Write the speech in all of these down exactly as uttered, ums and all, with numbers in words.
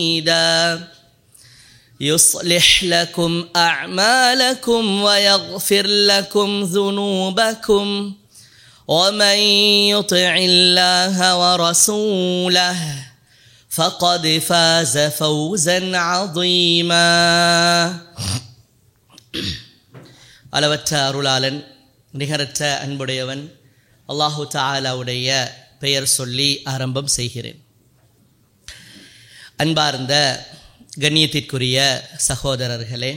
يصلح لكم أعمالكم ويغفر لكم ذنوبكم ومن يطع الله ورسوله فقد فاز فوزا عظيما. அளவற்ற அருளாளன் நிகரற்ற அன்புடையவன் அல்லாஹு தஆலாவுடைய பெயர் சொல்லி ஆரம்பம் செய்கிறேன். அன்பார்ந்த கண்ணியத்திற்குரிய சகோதரர்களே,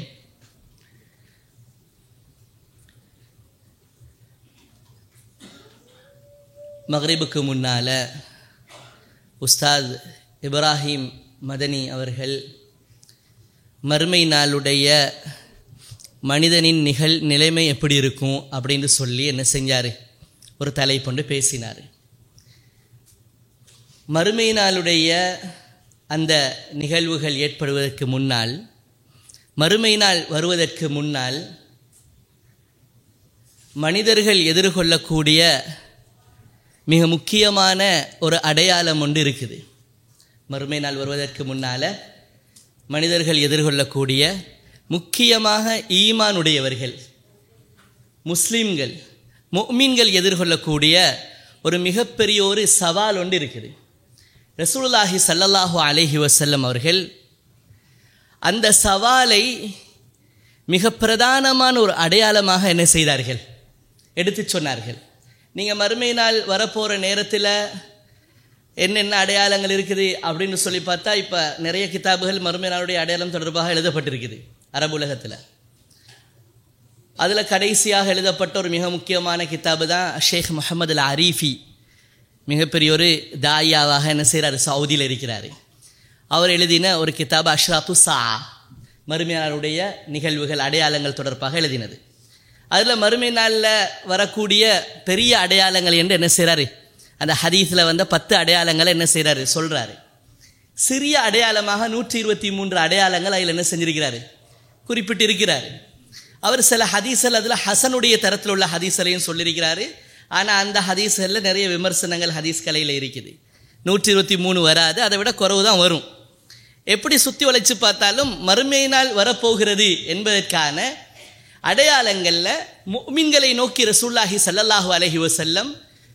மக்ரிபுக்கு முன்னால் உஸ்தாத் இப்ராஹிம் மதனி அவர்கள் மறுமை நாளுடைய மனிதனின் நிகழ் நிலைமை எப்படி இருக்கும் அப்படின்னு சொல்லி என்ன செஞ்சார், ஒரு தலைப்பொண்டு பேசினார். மறுமை நாளுடைய அந்த நிகழ்வுகள் ஏற்படுவதற்கு முன்னால், மறுமை நாள் வருவதற்கு முன்னால் மனிதர்கள் எதிர்கொள்ளக்கூடிய மிக முக்கியமான ஒரு அடையாளம் ஒன்று இருக்குது. மறுமை நாள் வருவதற்கு முன்னால் மனிதர்கள் எதிர்கொள்ளக்கூடிய, முக்கியமாக ஈமானுடையவர்கள் முஸ்லீம்கள் முஃமின்கள் எதிர்கொள்ளக்கூடிய ஒரு மிகப்பெரிய ஒரு சவால் ஒன்று இருக்குது. ரசூலுல்லாஹி ஸல்லல்லாஹு அலைஹி வஸல்லம் அவர்கள் அந்த சவாலை மிக பிரதானமான ஒரு அடையாளமாக என்ன செய்தார்கள், எடுத்து சொன்னார்கள். நீங்கள் மறுமை நாள் வரப்போகிற நேரத்தில் என்னென்ன அடையாளங்கள் இருக்குது அப்படின்னு சொல்லி பார்த்தா, இப்போ நிறைய கிதாபுகள் மறுமை நாளுடைய அடையாளம் தொடர்பாக எழுதப்பட்டிருக்குது அரபு உலகத்தில். அதில் கடைசியாக எழுதப்பட்ட ஒரு மிக முக்கியமான கிதாபு தான் ஷேக் முஹம்மது அல் அரீஃபி, மிகப்பெரிய ஒரு தாயாவாக என்ன செய்கிறார், சவுதியில் இருக்கிறார். அவர் எழுதின ஒரு கிதாபு அஷ்ராத்து சா, மறுமை நாளுடைய நிகழ்வுகள் அடையாளங்கள் தொடர்பாக எழுதினது. அதில் மறுமை நாளில் வரக்கூடிய பெரிய அடையாளங்கள் என்று என்ன செய்கிறாரு, அந்த ஹதீஸில் வந்த பத்து அடையாளங்களை என்ன செய்கிறாரு சொல்கிறாரு. சிறிய அடையாளமாக நூற்றி இருபத்தி மூன்று அடையாளங்கள் அதில் என்ன செஞ்சிருக்கிறாரு, குறிப்பிட்டு இருக்கிறார். அவர் சில ஹதீஸ்கள் அதில் ஹசனுடைய தரத்தில் உள்ள ஹதீஸ்களையும் சொல்லியிருக்கிறாரு. ஆனால் அந்த ஹதீஸ்களில் நிறைய விமர்சனங்கள் ஹதீஸ் கலையில் இருக்குது. நூற்றி இருபத்தி மூணு வராது, அதை விட குறவு தான் வரும். எப்படி சுற்றி வளைச்சு பார்த்தாலும் மறுமை நாள் வரப்போகிறது என்பதற்கான அடையாளங்களில் முஃமின்களை நோக்கி ரசூலுல்லாஹி ஸல்லல்லாஹு அலைஹி வஸல்லம்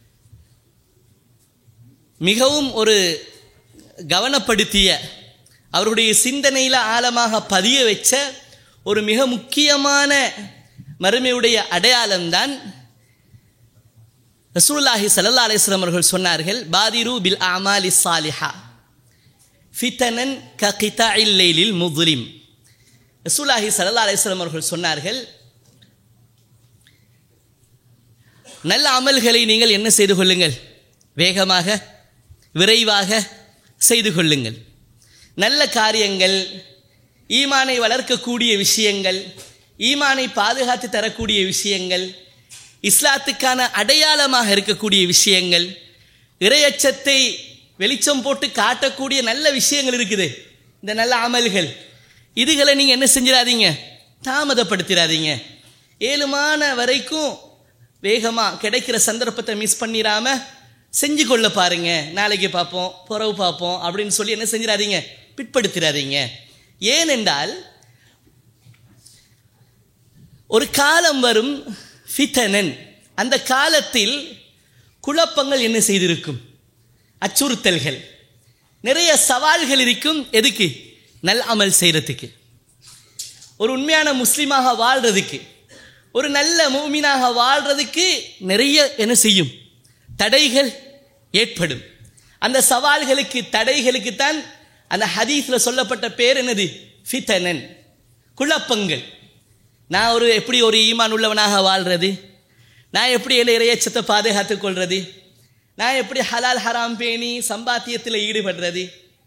மிகவும் ஒரு கவனப்படுத்திய, அவருடைய சிந்தனையில் ஆழமாக பதிய வச்ச ஒரு மிக முக்கியமான மறுமையுடைய அடையாளம்தான் ரசூலுல்லாஹி ஸல்லல்லாஹு அலைஹி வஸல்லம் அவர்கள் சொன்னார்கள், பாதிரு பில் அமாலி ஸாலிஹா ஃபிதனன் ககிதாஇல் லைலில் முظ்லிம். ரசூலுல்லாஹி ஸல்லல்லாஹு அலைஹி வஸல்லம் அவர்கள் சொன்னார்கள், நல்ல அமல்களை நீங்கள் என்ன செய்து கொள்ளுங்கள், வேகமாக விரைவாக செய்து கொள்ளுங்கள். நல்ல காரியங்கள், ஈமானை வளர்க்கக்கூடிய விஷயங்கள், ஈமானை பாதுகாத்து தரக்கூடிய விஷயங்கள், இஸ்லாத்துக்கான அடையாளமாக இருக்கக்கூடிய விஷயங்கள், இறையச்சத்தை வெளிச்சம் போட்டு காட்டக்கூடிய நல்ல விஷயங்கள் இருக்குது. இந்த நல்ல அமல்கள், இதுகளை நீங்கள் என்ன செஞ்சிடாதீங்க, தாமதப்படுத்திடாதீங்க. ஏழுமான வரைக்கும் வேகமாக கிடைக்கிற சந்தர்ப்பத்தை மிஸ் பண்ணிடாம செஞ்சு கொள்ள பாருங்க. நாளைக்கு பார்ப்போம், புறவு பார்ப்போம் அப்படின்னு சொல்லி என்ன செஞ்சிடாதீங்க, பிற்படுத்திடாதீங்க. ஏனென்றால் ஒரு காலம் வரும், ஃபிதனன், அந்த காலத்தில் குழப்பங்கள் என்ன செய்திருக்கும், அச்சுறுத்தல்கள், நிறைய சவால்கள் இருக்கும். எதுக்கு, நல் அமல் செய்கிறதுக்கு, ஒரு உண்மையான முஸ்லீமாக வாழ்கிறதுக்கு, ஒரு நல்ல முஃமினாக வாழ்கிறதுக்கு நிறைய என்ன செய்யும், தடைகள் ஏற்படும். அந்த சவால்களுக்கு, தடைகளுக்கு தான் அந்த ஹதீஸில் சொல்லப்பட்ட பேர் என்னது, ஃபிதனன், குழப்பங்கள். நான் ஒரு எப்படி ஒரு ஈமான் உள்ளவனாக வாழ்கிறது, நான் எப்படி என்ன இறையச்சத்தை பாதுகாத்துக் கொள்வது, நான் எப்படி ஹலால் ஹராம் பேணி சம்பாத்தியத்தில் ஈடுபடுறது,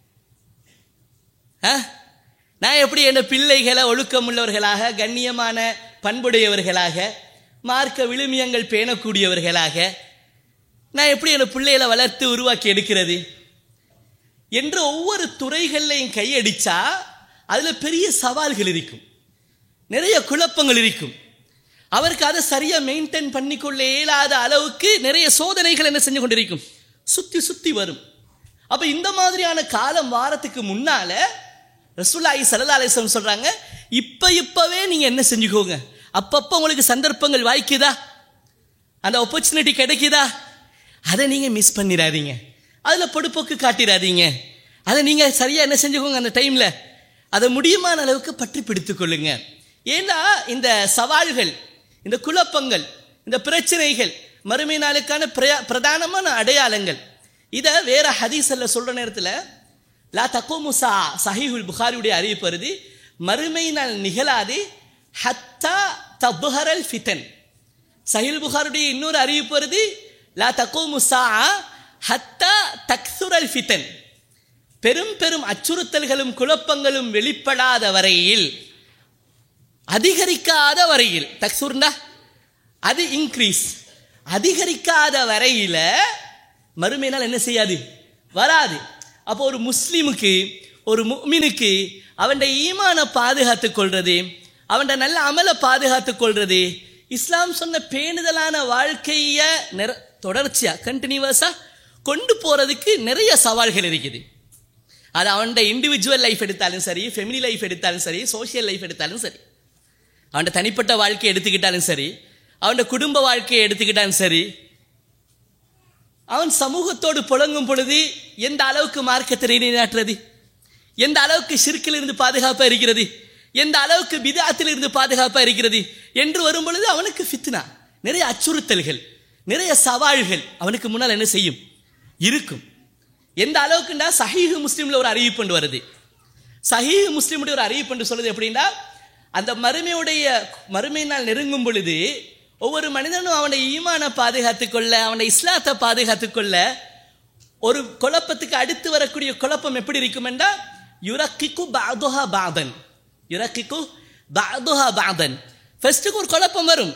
நான் எப்படி என் பிள்ளைகளை ஒழுக்கம் உள்ளவர்களாக, கண்ணியமான பண்புடையவர்களாக, மார்க்க விழுமியங்கள் பேணக்கூடியவர்களாக நான் எப்படி என் பிள்ளைகளை வளர்த்து உருவாக்கி எடுக்கிறது என்று ஒவ்வொரு துறைகள்லையும் கையடிச்சா அதில் பெரிய சவால்கள் இருக்கும், நிறைய குழப்பங்கள் இருக்கும். அவருக்கு அதை சரியாக மெயின்டைன் பண்ணிக்கொள்ள இயலாத அளவுக்கு நிறைய சோதனைகள் என்ன செஞ்சு கொண்டிருக்கும், சுற்றி சுற்றி வரும். அப்ப இந்த மாதிரியான காலம் வாரத்துக்கு முன்னால ரசூலுல்லாஹி ஸல்லல்லாஹு அலைஹி வஸல்லம் சொல்றாங்க, இப்ப இப்பவே நீங்க என்ன செஞ்சுக்கோங்க, அப்பப்ப உங்களுக்கு சந்தர்ப்பங்கள் வாய்க்குதா, அந்த ஆப்பர்ச்சுனிட்டி கிடைக்குதா, அதை நீங்க மிஸ் பண்ணிடாதீங்க, அதுல பொடுப்போக்கு காட்டிடாதீங்க, அதை நீங்க சரியா என்ன செஞ்சுக்கோங்க, அந்த டைம்ல அதை முடியுமான அளவுக்கு பற்றி பிடித்துக் கொள்ளுங்க. ஏன்னா இந்த சவால்கள், இந்த குழப்பங்கள், இந்த பிரச்சனைகள் மறுமை நாளுக்கான பிரதானமான அடையாளங்கள். இதை வேற ஹதீஸ்ல சொல்ற நேரத்தில் லா தக்கூமு ஸா, ஸஹீஹுல் புகாரியுடைய அறிவிப்பு வருது, மறுமை நாள் நிகழாது ஹத்தா தப்ஹரல் ஃபிதன். ஸஹீஹுல் புகாரியுடைய இன்னொரு அறிவிப்பு வருது, லா தக்கூமு ஸா ஹத்தா தக்ஸுரல் ஃபிதன். பெரும் பெரும் அச்சுறுத்தல்களும் குழப்பங்களும் வெளிப்படாத வரையில், அதிகரிக்காத வரையில், தக்ஸுர்னா அது இன்க்ரீஸ், அதிகரிக்காத வரையில மறுமை நாள் என்ன செய்யாது, வராது. அப்போ ஒரு முஸ்லிமுக்கு, ஒரு முஃமினுக்கு அவன் ஈமானை பாதுகாத்துக் கொள்றது, அவன் நல்ல அமலை பாதுகாத்துக் கொள்றது, இஸ்லாம் சொன்ன பேணுதலான வாழ்க்கைய தொடர்ச்சியா கண்டினியூவஸா கொண்டு போறதுக்கு நிறைய சவால்கள் இருக்குது. அது அவன் இண்டிவிஜுவல் லைஃப் எடுத்தாலும் சரி, ஃபெமிலி லைஃப் எடுத்தாலும் சரி, சோசியல் லைஃப் எடுத்தாலும் சரி, அவன் தனிப்பட்ட வாழ்க்கையை எடுத்துக்கிட்டாலும் சரி, அவன் குடும்ப வாழ்க்கையை எடுத்துக்கிட்டாலும் சரி, அவன் சமூகத்தோடு புழங்கும் பொழுது எந்த அளவுக்கு மார்க்கத்தை நிலைநாட்டுறது, எந்த அளவுக்கு ஷிர்கில் இருந்து பாதுகாப்பாக இருக்கிறது, எந்த அளவுக்கு பிதாத்தில் இருந்து பாதுகாப்பாக இருக்கிறது என்று வரும் பொழுது அவனுக்கு ஃபித்னா, நிறைய அச்சுறுத்தல்கள், நிறைய சவால்கள் அவனுக்கு முன்னால் என்ன செய்யும், இருக்கும். எந்த அளவுக்குண்டா சஹீஹ் முஸ்லிம்ல ஒரு அறிவிப்பு வருது. சஹீஹ் முஸ்லிமுடைய ஒரு அறிவிப்பு சொல்றது எப்படின்னா, அந்த மறுமையுடைய மறுமை நாள் நெருங்கும் பொழுது ஒவ்வொரு மனிதனும் அவனை ஈமானை பாதுகாத்துக் கொள்ள, அவனை இஸ்லாத்தை பாதுகாத்துக் கொள்ள, ஒரு குழப்பத்துக்கு அடுத்து வரக்கூடிய குழப்பம் எப்படி இருக்கும் என்றா, யுரக்கிக்கு பாதுஹா பாதன், யுரக்கிக்கு பாதுஹா பாதன். ஃபர்ஸ்ட்டுக்கு ஒரு குழப்பம் வரும்,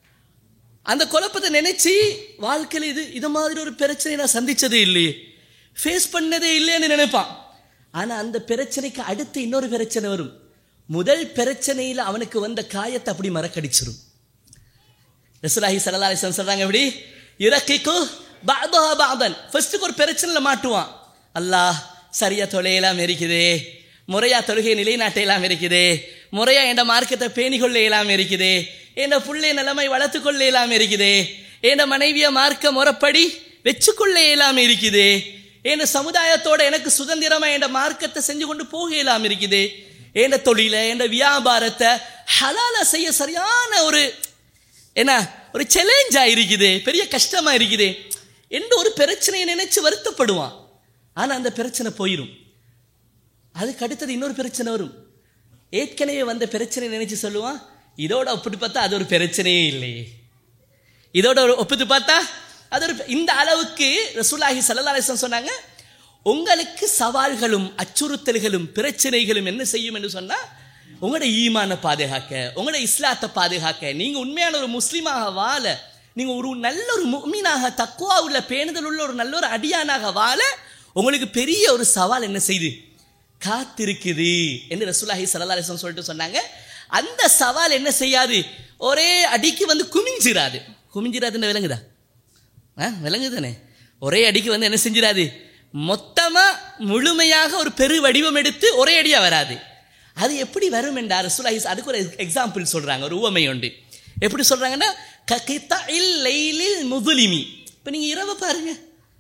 அந்த குழப்பத்தை நினைச்சு வாழ்க்கையில் இது இது மாதிரி ஒரு பிரச்சனை நான் சந்திச்சதே இல்லையே, ஃபேஸ் பண்ணதே இல்லைன்னு நினைப்பான். ஆனா அந்த பிரச்சனைக்கு அடுத்து இன்னொரு பிரச்சனை வரும். முதல் பிரச்சனையில் அவனுக்கு வந்த காயத்தை அப்படி மறக்கடிச்சிடும். ரசூலுல்லாஹி ஸல்லல்லாஹு அலைஹி வஸல்லம் சொல்றாங்க, எப்படி யுரக்கிக்கு பாதுஹா பாதன். ஃபர்ஸ்ட்டுக்கு ஒரு பிரச்சனையில் மாட்டுவான், அல்லாஹ் சரியா தொலையெல்லாம் இருக்குதே, முறையா தொழுகை நிலைநாட்டையெல்லாம் இருக்குதே, முறையா என் மார்க்கத்தை பேணிக்கொள்ள இயலாம இருக்குதே, என் பிள்ளை நிலைமை வளர்த்து கொள்ள இயலாம இருக்குதே, என் மனைவிய மார்க்க முறைப்படி வச்சுக்கொள்ள இயலாம இருக்குதே, என் சமுதாயத்தோட எனக்கு சுதந்திரமா என் மார்க்கத்தை செஞ்சு கொண்டு போக இயலாம இருக்குதே, என் தொழில என் வியாபாரத்தை ஹலால செய்ய சரியான ஒரு என்ன ஒரு சேலஞ்சா இருக்குது, பெரிய கஷ்டமா இருக்குது என்று ஒரு பிரச்சனையை நினைச்சு வருத்தப்படுவான். ஆனா அந்த பிரச்சனை போயிடும். அதுக்கு அடுத்தது இன்னொரு பிரச்சனை வரும். ஏற்கனவே வந்த பிரச்சனை நினைச்சு சொல்லுவான், இதோட ஒப்பிட்டு பார்த்தா அது ஒரு பிரச்சனையே இல்லையே, இதோட ஒப்பிட்டு பார்த்தா அது ஒரு. இந்த அளவுக்கு ரசூலுல்லாஹி ஸல்லல்லாஹு அலைஹி வஸல்லம் சொன்னாங்க, உங்களுக்கு சவால்களும் அச்சுறுத்தல்களும் பிரச்சனைகளும் என்ன செய்யும் என்று சொன்னா, உங்களோட ஈமானை பாதுகாக்க, உங்களோட இஸ்லாத்தை பாதுகாக்க, நீங்க உண்மையான ஒரு முஸ்லீமாக வாழ, நீங்க ஒரு நல்ல ஒரு முஃமினாக, தக்வா உள்ள பேணுதல் உள்ள ஒரு நல்ல ஒரு அடியானாக வாழ உங்களுக்கு பெரிய ஒரு சவால் என்ன செய்து காத்திருக்குது என்று ரசூலுல்லாஹி ஸல்லல்லாஹு அலைஹி வஸல்லம் சொல்லிட்டு சொன்னாங்க. அந்த சவால் என்ன செய்யாது, ஒரே அடிக்கு வந்து குமிஞ்சிராது. குமிஞ்சிராதுன்னு விளங்குதா? விளங்குதானே? ஒரே அடிக்கு வந்து என்ன செஞ்சிடாது, மொத்தமா முழுமையாக ஒரு பெரு வடிவம் எடுத்து ஒரே அடியா வராது. அது எப்படி வரும் என்றார் ரசூலுல்லாஹி, அதுக்கு ஒரு எக்ஸாம்பிள் சொல்றாங்க, ஒரு உவமை உண்டு. எப்படி சொல்றாங்கன்னா, ககிதஇல் லைலில் முதுலிமி. இப்ப நீங்க இரவு பாருங்க,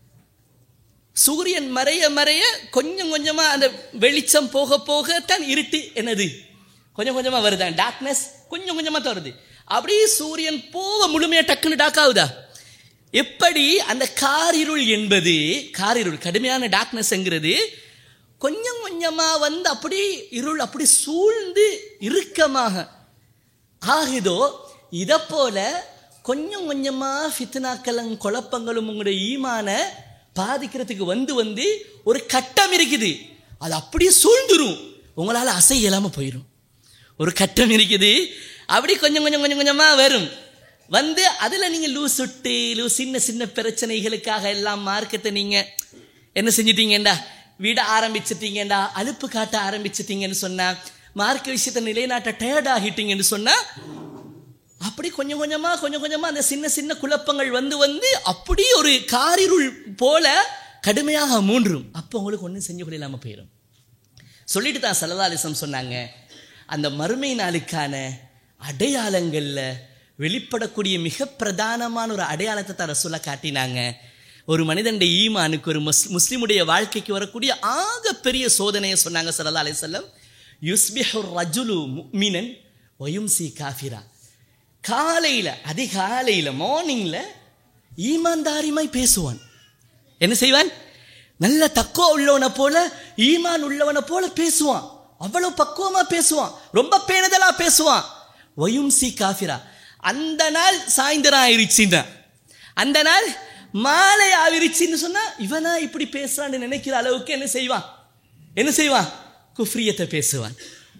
சூரியன் மறைய மறைய கொஞ்சம் கொஞ்சமா அந்த வெளிச்சம் போக போக தான் இருட்டு என்னது கொஞ்சம் கொஞ்சமா வருதான், டார்க்னஸ் கொஞ்சம் கொஞ்சமா தான் வருது. அப்படியே சூரியன் போக முழுமையா டக்குன்னு டாக் ஆகுதா? எப்படி அந்த காரிருள் என்பது, காரிருள் கடுமையான டார்க்னஸ்ங்கிறது கொஞ்சம் கொஞ்சமா வந்து அப்படி இருள் அப்படி சூழ்ந்து இறுக்கமாக ஆகுதோ, இதை போல கொஞ்சம் கொஞ்சமா ஃபித்னாக்களும் குழப்பங்களும் உங்களுடைய ஈமான பாதிக்கிறதுக்கு வந்து வந்து ஒரு கட்டம் இருக்குது, அது அப்படியே சூழ்ந்துரும், உங்களால் அசைய இல்லாம போயிடும். ஒரு கட்டம் இருக்குது, அப்படி கொஞ்சம் கொஞ்சம் கொஞ்சம் கொஞ்சமா வரும் வந்து, அதுல நீங்க லூஸ் சுட்டு லூஸ் சின்ன சின்ன பிரச்சனைகளுக்காக எல்லாம் மார்க்கத்தை நீங்க என்ன செஞ்சிட்டீங்கடா, விட ஆரம்பிச்சிட்டீங்கடா, அலுப்பு காட்ட ஆரம்பிச்சிட்டீங்கன்னு சொன்னா, மார்க்க விஷயத்தை நிலைநாட்ட டயர்ட் ஆகிட்டீங்கன்னு சொன்னா, அப்படி கொஞ்சம் கொஞ்சமா கொஞ்சம் கொஞ்சமா அந்த சின்ன சின்ன குழப்பங்கள் வந்து வந்து அப்படி ஒரு காரிருள் போல கடுமையாக மூன்றும், அப்போ உங்களுக்கு ஒன்றும் செஞ்சு கொள்ள இல்லாமல் போயிடும். சொல்லிட்டு தான் ஸல்லல்லாஹு அலைஹி வஸல்லம் சொன்னாங்க, அந்த மறுமை நாளுக்கான அடையாளங்களில் வெளிப்படக்கூடிய மிக பிரதானமான ஒரு அடையாளத்தை தான் ரசூலுல்லாஹ் காட்டினாங்க. ஒரு மனிதனுடைய ஈமானுக்கு, ஒரு முஸ் முஸ்லிமுடைய வாழ்க்கைக்கு வரக்கூடிய ஆகப்பெரிய சோதனையை சொன்னாங்க ஸல்லல்லாஹு அலைஹி வஸல்லம். யுஸ்பிஹு ரஜுலு முஃமினன் வயும்சி காஃபிரா. காலையில், அதிகாலையில், மார்னிங்கில் ஈமான்தாரிமாய் பேசுவான். என்ன செய்வான்? நல்ல தக்குவா உள்ளவனை போல, ஈமான் உள்ளவனை போல பேசுவான். அவ்வளவு பக்குவமா பேசுவான், ரொம்ப பேணுதலா பேசுவான். வயும்சி காஃபிரா. அந்த நாள் சாயந்தரம் ஆயிருச்சுன்னா, அந்த நாள் மாலை ஆவிருச்சுன்னு சொன்னா, இவனா இப்படி பேசுறான்னு நினைக்கிற அளவுக்கு என்ன செய்வான்? என்ன செய்வான்? குஃப்ரியத்தை பேசுவான்.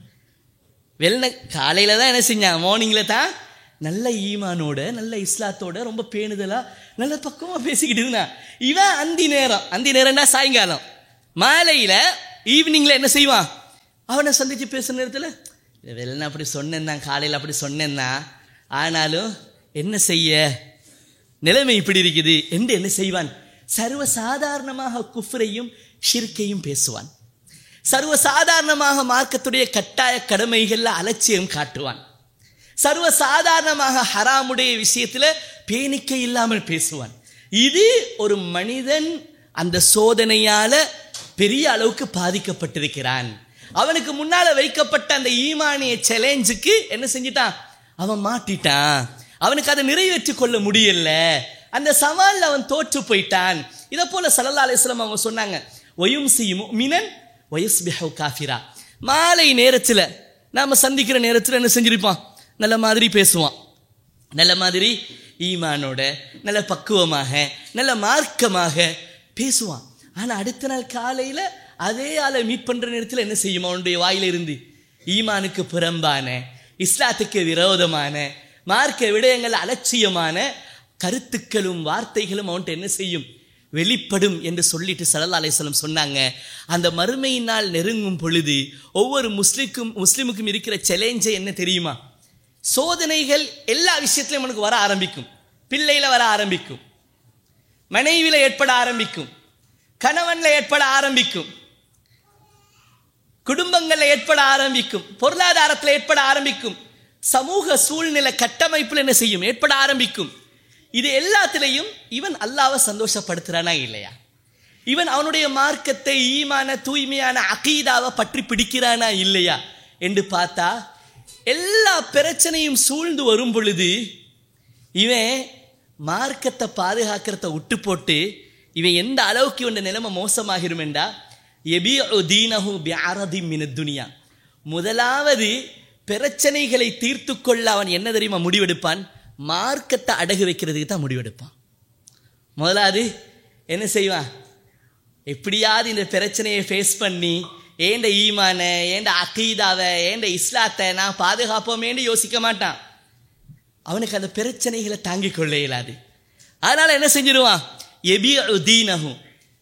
வெள்ள காலையில தான் என்ன செஞ்சான்? மார்னிங்ல தான் நல்ல ஈமானோட, நல்ல இஸ்லாத்தோட, ரொம்ப பேணுதலா, நல்ல பக்கமா பேசிக்கிட்டு இருந்தான். இவன் அந்தி நேரம், அந்தி நேரம்னா சாயங்காலம், மாலையில, ஈவினிங்ல என்ன செய்வான்? அவனை சந்திச்சு பேசுற நேரத்தில், வெள்ளன அப்படி சொன்னேன்னா, காலையில் அப்படி சொன்னேன்னா, ஆனாலும் என்ன செய்ய, நிலைமை இப்படி இருக்குது என்று என்ன செய்வான்? சர்வசாதாரணமாக குஃப்ரையும் ஷிர்கையும் பேசுவான். சர்வசாதாரணமாக மார்க்கத்துடைய கட்டாய கடமைகள்ல அலட்சியம் காட்டுவான். சர்வசாதாரணமாக ஹராமுடைய விஷயத்துல பேணிக்கை இல்லாமல் பேசுவான். இது ஒரு மனிதன் அந்த சோதனையால பெரிய அளவுக்கு பாதிக்கப்பட்டிருக்கிறான். அவனுக்கு முன்னால வைக்கப்பட்ட அந்த ஈமானிய சேலஞ்சுக்கு என்ன செஞ்சிட்டான்? அவன் மாட்டிட்டான். அவனுக்கு அதை நிறைவேற்றி கொள்ள முடியல. அந்த சவால்ல அவன் தோற்று போயிட்டான். இதை போல ஸல்லல்லாஹு அலைஹி வஸல்லம் அவங்க சொன்னாங்க, வயும்சி முஃமினன் வயஸ்பிஹு காஃபிரா. மாலை நேரத்தில் நாம சந்திக்கிற நேரத்தில் என்ன செஞ்சிருப்பான்? நல்ல மாதிரி பேசுவான், நல்ல மாதிரி ஈமானோட, நல்ல பக்குவமாக, நல்ல மார்க்கமாக பேசுவான். ஆனால் அடுத்த நாள் காலையில் அதே ஆளை மீட் பண்ணுற நேரத்தில் என்ன செய்யும்? அவனுடைய வாயிலிருந்து ஈமானுக்கு புறம்பான, இஸ்லாத்துக்கு விரோதமான, மார்க்க விடயங்கள் அலட்சியமான கருத்துக்களும் வார்த்தைகளும் அவன்கிட்ட என்ன செய்யும்? வெளிப்படும் என்று சொல்லிட்டு ஸல்லல்லாஹு அலைஹி வஸல்லம் சொன்னாங்க. அந்த மறுமையினால் நெருங்கும் பொழுது ஒவ்வொரு முஸ்லிக்கும் முஸ்லிமுக்கும் இருக்கிற சேலஞ்சே என்ன தெரியுமா? சோதனைகள் எல்லா விஷயத்திலும் அவனுக்கு வர ஆரம்பிக்கும். பிள்ளையில வர ஆரம்பிக்கும், மனைவியில ஏற்பட ஆரம்பிக்கும், கணவன்ல ஏற்பட ஆரம்பிக்கும், குடும்பங்கள்ல ஏற்பட ஆரம்பிக்கும், பொருளாதாரத்தில் ஏற்பட ஆரம்பிக்கும், சமூக சூழ்நிலை கட்டமைப்பில் என்ன செய்யும்? ஏற்பட ஆரம்பிக்கும். இது எல்லாத்திலையும் இவன் அல்லாஹ்வை சந்தோஷப்படுத்துறானா இல்லையா? இவன் அவனுடைய மார்க்கத்தை, ஈமான, தூய்மையான அகீதாவை பற்றி பிடிக்கிறானா இல்லையா என்று பார்த்தா, எல்லா பிரச்சனையும் சூழ்ந்து வரும் பொழுது இவன் மார்க்கத்தை பாதுகாக்கிறத விட்டு போட்டு இவன் எந்த அளவுக்கு இவன் நிலைமை மோசமாகிரும் என்றா, யபீஉ தீனஹு பிஅரதி மினத் துனியா. முதலாவது பிரச்சனைகளை தீர்த்து கொள்ள அவன் என்ன தெரியுமா முடிவெடுப்பான்? மார்க்கத்தை அடகு வைக்கிறதுக்கு தான் முடிவெடுப்பான். முதலாவது என்ன செய்வான்? எப்படியாவது இந்த பிரச்சனையை ஃபேஸ் பண்ணி ஏண்ட ஈமான, ஏண்ட அகீதாவை, ஏண்ட இஸ்லாத்தை நான் பாதுகாப்போமேன்னு யோசிக்க மாட்டான். அவனுக்கு அந்த பிரச்சனைகளை தாங்கிக் கொள்ள இயலாது. அதனால என்ன செஞ்சிருவான்? யபீஉ தீனஹு.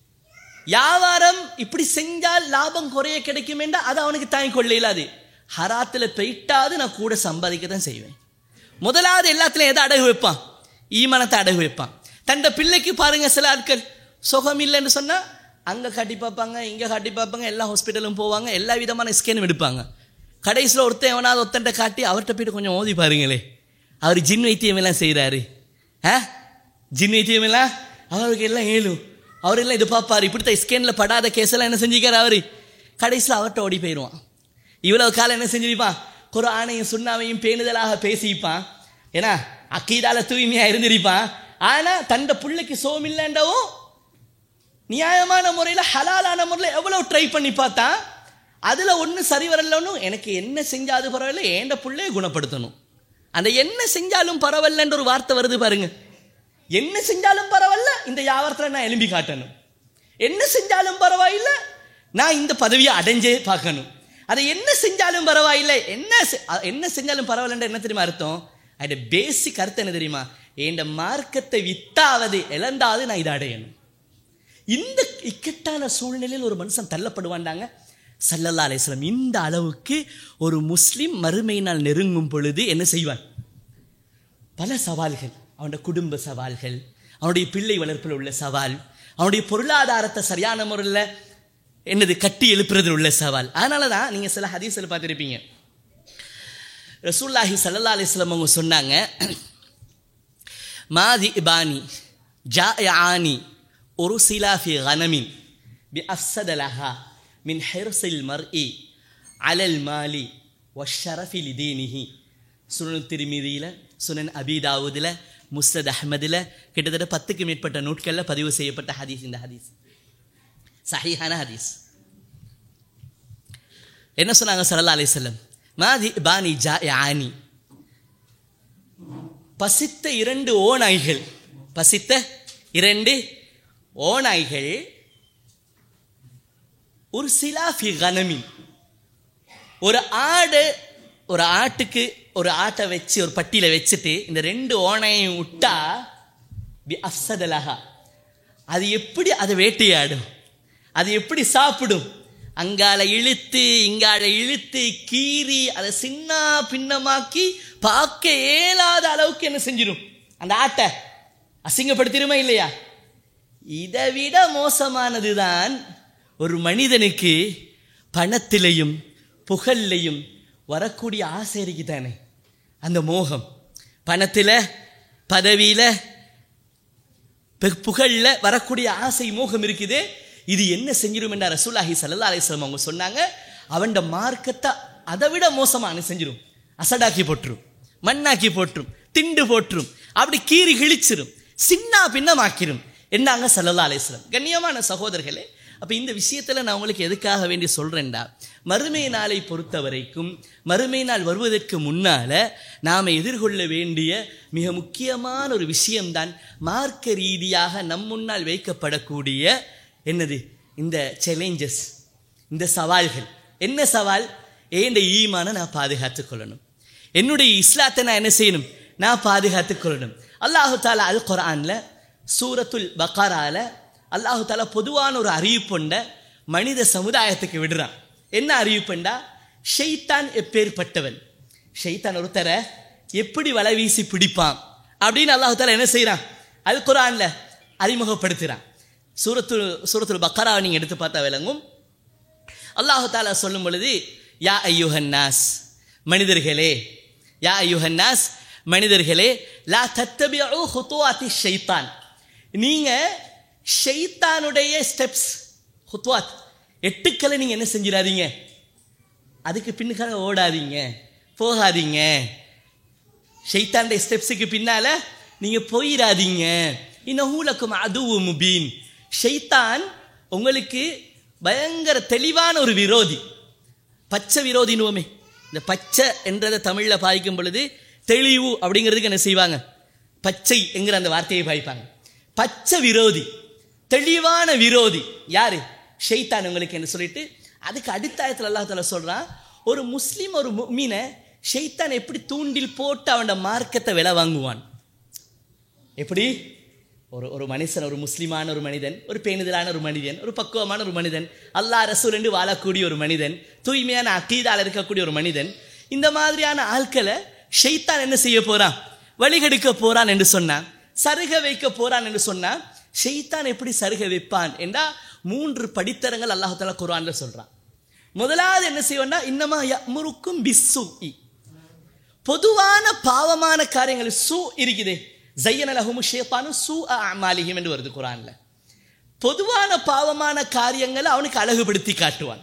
வியாபாரம் இப்படி செஞ்சால் லாபம் குறைய கிடைக்கும் என்றால் அதை அவனுக்கு தாங்கிக் கொள்ள இயலாது. ஹராத்தில் போயிட்டாது நான் கூட சம்பாதிக்க தான் செய்வேன். முதலாவது எல்லாத்துலையும் எதை அடகு வைப்பான்? ஈமானத்தை அடகு வைப்பான். தந்த பிள்ளைக்கு பாருங்க, சில ஆட்கள் சுகம் இல்லைன்னு சொன்னால் அங்கே காட்டி பார்ப்பாங்க, இங்கே காட்டி பார்ப்பாங்க, எல்லா ஹாஸ்பிட்டலும் போவாங்க, எல்லா விதமான ஸ்கேனும் எடுப்பாங்க. கடைசியில் ஒருத்தன் எவனாவது ஒருத்தன்ட்ட காட்டி அவர்கிட்ட போய்ட்டு கொஞ்சம் ஓதி பாருங்களே, அவர் ஜின் வைத்தியம் எல்லாம் செய்கிறாரு. ஆ ஜின் வைத்தியம் எல்லாம் அவருக்கு எல்லாம் ஏழும், அவரெல்லாம் இது பார்ப்பார். இப்படித்தான் ஸ்கேனில் படாத கேஸெல்லாம் என்ன செஞ்சுக்கார் அவர். கடைசியில் அவர்கிட்ட ஓடி போயிடுவான். இவ்வளவு காலம் என்ன செஞ்சிருப்பான்? குர்ஆனையும் சுன்னாவையும் பேணுதலாக பேசிப்பான், ஏன்னா அக்கீதால தூய்மையா இருந்திருப்பான். ஆனா தண்ட புள்ளைக்கு சோமில்லண்டவும் நியாயமான முறையில், ஹலாலான முறையில் எவ்வளவு ட்ரை பண்ணி பார்த்தா அதுல ஒன்று சரி வரலன்னு, எனக்கு என்ன செஞ்சாது பரவாயில்ல, ஏண்ட புள்ளையை குணப்படுத்தணும். அந்த என்ன செஞ்சாலும் பரவாயில்லன்ற ஒரு வார்த்தை வருது பாருங்க. என்ன செஞ்சாலும் பரவாயில்ல, இந்த வியாபாரத்தில் நான் எலும்பி காட்டணும். என்ன செஞ்சாலும் பரவாயில்லை, நான் இந்த பதவியை அடைஞ்சே பார்க்கணும். அதை என்ன செஞ்சாலும் பரவாயில்லை, என்ன என்ன செஞ்சாலும் பரவாயில்லன்ற என்ன தெரியுமா அர்த்தம்? அதோட பேசிக் அர்த்தம் என்ன தெரியுமா? என் மார்க்கத்தை வித்தாவது இழந்தாவது நான் இதை அடையணும். இந்த இக்கட்டான சூழ்நிலையில் ஒரு மனுஷன் தள்ளப்படுவாண்டாங்க. ஸல்லல்லாஹு அலைஹி வஸல்லம் இந்த அளவுக்கு ஒரு முஸ்லிம் மறுமையினால் நெருங்கும் பொழுது என்ன செய்வான்? பல சவால்கள், அவனுடைய குடும்ப சவால்கள், அவனுடைய பிள்ளை வளர்ப்பில் உள்ள சவால், அவனுடைய பொருளாதாரத்தை சரியான முறையில் என்னது கட்டி எழுப்புறது உள்ள சவால். அதனால தான் நீங்கள் சில ஹதீஸில் பார்த்துருப்பீங்க, ரசூலுல்லாஹி ஸல்லல்லாஹு அலைஹி வஸல்லம் அவங்க சொன்னாங்க, மாதி இபானி ஜாயானி ஒரு சிலாஃபி கனமின் பி அஃஸதலஹா மின் ஹிர்ஸில் மர்இ அலல் மாலி வஷ்ஷரஃபி லிதீனிஹி. சுனன் திர்மிதியில், சுனன் அபீ தாவூதில், முஸ்னத் அஹ்மதில் கிட்டத்தட்ட பத்துக்கு மேற்பட்ட நூட்களில் பதிவு செய்யப்பட்ட ஹதீஸ். இந்த ஹதீஸ் சஹீஹான ஹதீஸ். என்ன சொன்னாங்க ஸல்லல்லாஹு அலைஹி வஸல்லம்? மாதி பானி ஜாயானி, பசித்த இரண்டு ஓநாய்கள், பசித்த இரண்டு ஓநாய்கள் ஒரு சிலாஃபி கனமின், ஒரு ஆடு, ஒரு ஆட்டுக்கு ஒரு ஆட்டை வச்சு ஒரு பட்டியல வச்சுட்டு இந்த ரெண்டு ஓனையும் விட்டா பி அஃஸதலஹா, அது எப்படி அதை வேட்டையாடும், அது எப்படி சாப்பிடும், அங்கால இழுத்து இங்கால இழுத்து கீறி அதை சின்ன பின்னமாக்கி பார்க்க இயலாத அளவுக்கு என்ன செஞ்சிடும், அந்த ஆட்டை அசிங்கப்படுத்திடுமா இல்லையா? இதை விட மோசமானதுதான் ஒரு மனிதனுக்கு பணத்திலையும் புகழ்லையும் வரக்கூடிய ஆசை இருக்குதானே, அந்த மோகம். பணத்தில், பதவியில், புகழில் வரக்கூடிய ஆசை மோகம் இருக்குது. இது என்ன செஞ்சிடும் என்ற ரசூலுல்லாஹி ஸல்லல்லாஹு அலைஹி வஸல்லம் அவங்க சொன்னாங்க, அவன் மார்க்கத்தை அதை விட மோசமான செஞ்சிடும், அசடாக்கி போட்டுரும், மண்ணாக்கி போட்டுரும், திண்டு போட்டுரும், அப்படி கீறி கிழிச்சிரும், சின்ன பின்னமாக்கிரும் என்னாங்க ஸல்லல்லாஹு அலைஹி வஸல்லம். கண்ணியமான சகோதரர்களே, அப்போ இந்த விஷயத்தில் நான் உங்களுக்கு எதுக்காக வேண்டி சொல்கிறேன்டா, மறுமை நாளை பொறுத்த வரைக்கும், மறுமை நாள் வருவதற்கு முன்னால் நாம் எதிர்கொள்ள வேண்டிய மிக முக்கியமான ஒரு விஷயம்தான் மார்க்க ரீதியாக நம் முன்னால் வைக்கப்படக்கூடிய என்னது இந்த சேலஞ்சஸ், இந்த சவால்கள். என்ன சவால்? என்னுடைய ஈமானை நான் பாதுகாத்து கொள்ளணும், என்னுடைய இஸ்லாத்தை நான் என்ன செய்யணும், நான் பாதுகாத்து கொள்ளணும். அல்லாஹு தாலா அல் குர்ஆன்ல சூரத்துல் பக்ரால அல்லாஹு தாலா பொதுவான ஒரு அறிவிப்புண்ட மனித சமுதாயத்துக்கு விடுறான். என்ன அறிவிப்புண்டா, ஷைத்தான் எப்பேற்பட்டவன், ஷைத்தான் ஒருத்தரை எப்படி வலை வீசி பிடிப்பான் அப்படின்னு அல்லாஹு தாலா என்ன செய்யறான், அல் குர்ஆன்ல அறிமுகப்படுத்துறான். சூரத்து சூரத்துல் பக்ராவை நீங்க எடுத்து பார்த்தா விளங்கும். அல்லாஹு தாலா சொல்லும் பொழுது, யா அய்யுஹன்னாஸ், மனிதர்களே, யா அய்யுஹன்னாஸ், மனிதர்களே, லா தத்தபிஉ ஹுதுவாத்தி ஷைத்தான், நீங்க ஷைத்தானுடைய ஸ்டெப்ஸ், ஹுத்வாத் எட்டுக்களை நீங்க என்ன செஞ்சிடாதீங்க, அதுக்கு பின்னுக்காக ஓடாதீங்க, போகாதீங்க. ஷைத்தானுடைய ஸ்டெப்ஸுக்கு பின்னால நீங்க போயிடாதீங்க. இன்னஹு லக்கும் அதுவும் முபீன், ஷைத்தான் உங்களுக்கு பயங்கர தெளிவான ஒரு விரோதி, பச்சை விரோதினுவோமே. இந்த பச்சை என்றதை தமிழில் பாய்க்கும் பொழுது தெளிவு அப்படிங்கிறதுக்கு என்ன செய்வாங்க, பச்சை என்கிற அந்த வார்த்தையை பாய்ப்பாங்க. பச்சை விரோதி, தெளிவான விரோதி யாரு, ஷைத்தான் உங்களுக்கு என்று சொல்லிட்டு அதுக்கு அடுத்த ஆயத்தில் அல்லாஹ் தஆலா சொல்றான், ஒரு முஸ்லீம் ஒரு முஃமினை ஷைத்தான் எப்படி தூண்டில் போட்டு அவனோட மார்க்கத்தை விலை வாங்குவான். எப்படி ஒரு ஒரு மனுஷன், ஒரு முஸ்லிமான ஒரு மனிதன், ஒரு பேணுதலான ஒரு மனிதன், ஒரு பக்குவமான ஒரு மனிதன், அல்லாஹ் ரசூல் என்று வாழக்கூடிய ஒரு மனிதன், தூய்மையான அக்கீதால இருக்கக்கூடிய ஒரு மனிதன், இந்த மாதிரியான ஆட்களை ஷைத்தான் என்ன செய்ய போறான், வழிகெடுக்க போறான் என்று சொன்னான், சருக வைக்க போறான் என்று சொன்னான். ஷைத்தான் எப்படி சருக வைப்பான் என்றா மூன்று படித்தரங்கள் அல்லாஹ் தஆலா குர்ஆன்ல சொல்றான். முதலாவது என்ன செய்வான்னா, இன்னமா யஅமுருக்கும் பிஸ்ஸூஇ, பொதுவான பாவமான காரியங்கள் சூ இருக்குதே, ஸய்யன லஹுமு ஷைத்தானு சூஅ அமாலிஹிம் என்று வருது குர்ஆன்ல. பொதுவான பாவமான காரியங்களை அவனுக்கு அழகுபடுத்தி காட்டுவான்.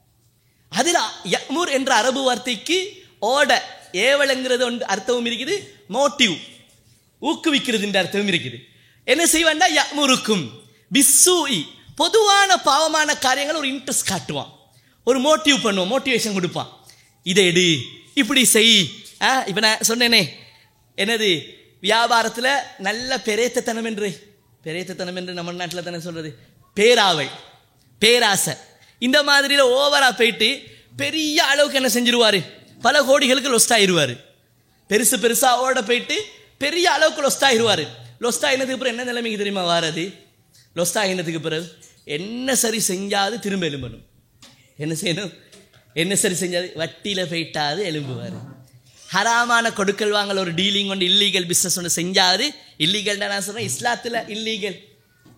அதில் யஅமுர் என்ற அரபு வார்த்தைக்கு ஓட ஏவலங்கிறது அர்த்தமும் இருக்குது, மோட்டிவ் ஊக்குவிக்கிறது என்ற அர்த்தமும் இருக்குது. என்ன செய்வான்டா, யஅமுருக்கும் பிஸ்ஸூஇ, பொதுவான பாவமான காரியங்கள் ஒரு இன்ட்ரெஸ்ட் காட்டுவான், ஒரு மோட்டிவ் பண்ணுவான், மோட்டிவேஷன் கொடுப்பான். இதை எடு, இப்படி செய். இப்போ நான் சொன்னேனே என்னது, வியாபாரத்தில் நல்ல பெரேத்தத்தனம் என்று, பெரேத்தத்தனம் என்று நம்ம நாட்டில் தானே சொல்றது, பேராவை, பேராசை, இந்த மாதிரியில் ஓவராக போயிட்டு பெரிய அளவுக்கு என்ன செஞ்சிருவாரு, பல கோடிகளுக்கு லொஸ்ட் ஆயிடுவார். பெருசு பெருசாக ஓட போயிட்டு பெரிய அளவுக்கு லொஸ்ட் ஆயிடுவார். லொஸ்ட் ஆகினதுக்கு பிறகு என்ன நிலைமைக்கு தெரியுமா வாரது, லொஸ்ட் ஆகினதுக்கு பிறகு என்ன சரி செஞ்சாது திரும்ப எலும்பணும். என்ன செய்யணும், என்ன சரி செஞ்சாது, வட்டியில் போயிட்டாது எலும்புவார். ஹராமான கொடுக்கல் வாங்கல் ஒரு டீலிங் ஒன்று, இல்லீகல் பிஸ்னஸ் ஒன்று செஞ்சாது, இல்லீகல் நான் சொல்கிறேன், இஸ்லாத்தில் இல்லீகல்,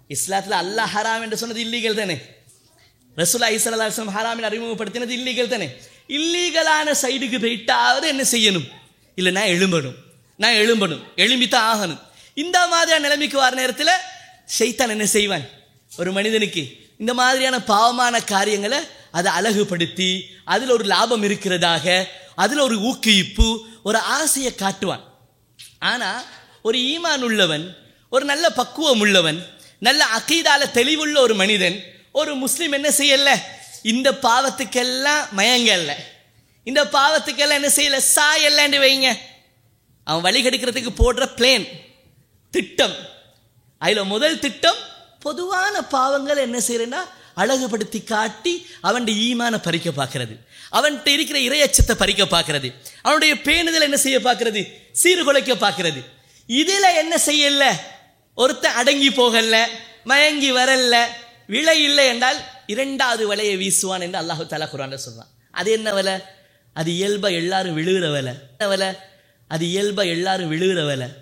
இஸ்லாத்தில் அல்லாஹ் ஹராம் என்று சொன்னது இல்லீகல் தானே. ரசூலுல்லாஹி ஸல்லல்லாஹு அலைஹி வஸல்லம் ஹராமில் அறிமுகப்படுத்தினது இல்லீகல் தானே. இல்லீகலான சைடுக்கு போயிட்டாவது என்ன செய்யணும்? இல்லை, நான் எழும்பணும், நான் எழும்பணும், எழும்பித்தான் ஆகணும். இந்த மாதிரியான நிலைமைக்கு வர நேரத்தில் ஷைத்தான் என்ன செய்வான்? ஒரு மனிதனுக்கு இந்த மாதிரியான பாவமான காரியங்களை அதை அழகுபடுத்தி அதில் ஒரு லாபம் இருக்கிறதாக, அதில் ஒரு ஊக்குவிப்பு, ஒரு ஆசையை காட்டுவான். ஆனால் ஒரு ஈமான் உள்ளவன், ஒரு நல்ல பக்குவம் உள்ளவன், நல்ல அகீதால தெளிவுள்ள ஒரு மனிதன், ஒரு முஸ்லீம் என்ன செய்யல? இந்த பாவத்துக்கெல்லாம் மயங்கல்ல, இந்த பாவத்துக்கெல்லாம் என்ன செய்யல? சாயல்லன்னு வைங்க. அவன் வழி கெடுக்கிறதுக்கு போடுற பிளேன் திட்டம், அதில் முதல் திட்டம் பொதுவான பாவங்கள் என்ன செய்யறேன்னா அழகுபடுத்தி காட்டி அவன் ஈமான பறிக்க பார்க்கிறது, அவன்கிட்ட இருக்கிற இறையச்சத்தை பறிக்க பார்க்கிறது, அவனுடைய பேணுதல் என்ன செய்ய பார்க்கிறது? சீர்குலைக்க பார்க்கிறது. இதுல என்ன செய்யல? ஒருத்தன் அடங்கி போகல, மயங்கி வரல, விலை இல்லை என்றால் இரண்டாவது வலையை வீசுவான் என்று அல்லாஹு தஆலா குர்ஆன்ல சொல்றான். அது என்ன வலை? அது இயல்பா எல்லாரும் விழுகிற வலை. அது இயல்பா எல்லாரும் விழுகிற வலை.